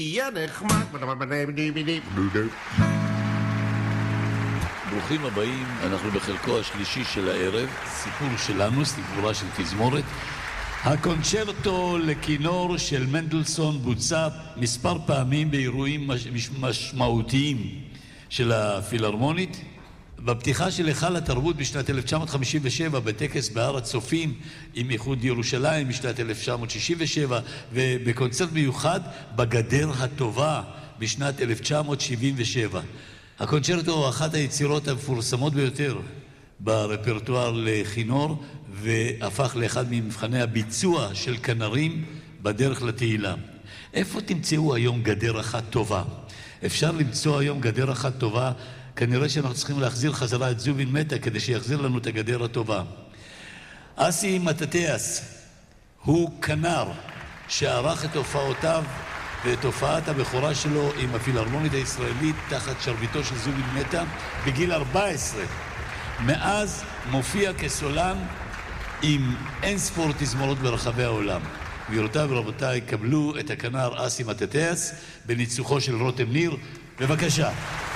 יהיה נחמד. ברוכים הבאים, אנחנו בחלקו השלישי של הערב, סיפור שלנו, סיפורה של תזמורת. הקונצ'רטו לכינור של מנדלסון בוצע מספר פעמים באירועים משמעותיים של הפילהרמונית. בפתיחה של היכל התרבות בשנת 1957 בטקס בהר הצופים עם איחוד ירושלים בשנת 1967 ובקונצרט מיוחד בגדר הטובה בשנת 1977. הקונצ'רטו הוא אחת היצירות המפורסמות ביותר ברפרטואר לכינור והפך לאחד ממבחני הביצוע של כנרים בדרך לתהילה. איפה תמצאו היום גדר אחת טובה? אפשר למצוא היום גדר אחת טובה. כנראה שאנחנו צריכים להחזיר חזרה את זובין מטה כדי שיחזיר לנו את הגדר הטובה. אסי מטאטאס הוא כנר שערך את הופעותיו ואת הופעת הבכורה שלו עם הפילהרמונית הישראלית תחת שרביטו של זובין מטה בגיל 14. מאז מופיע כסולן עם אין ספור תזמורות ברחבי העולם. גבירותיי ורבותיי, קבלו את הכנר אסי מטאטאס בניצוחו של רותם ניר. בבקשה.